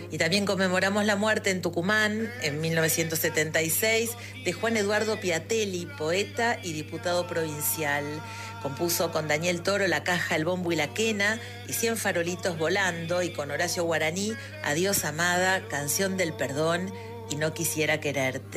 Y también conmemoramos la muerte en Tucumán, en 1976, de Juan Eduardo Piatelli, poeta y diputado provincial. Compuso con Daniel Toro La caja, el bombo y la quena, y 100 farolitos volando, y con Horacio Guaraní, Adiós amada, canción del perdón y no quisiera quererte.